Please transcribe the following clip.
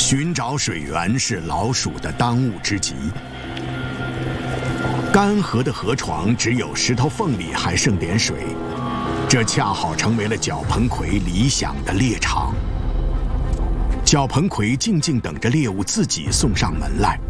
寻找水源是老鼠的当务之急。干涸的河床只有石头缝里还剩点水，这恰好成为了角盆葵理想的猎场。角盆葵静静等着猎物自己送上门来。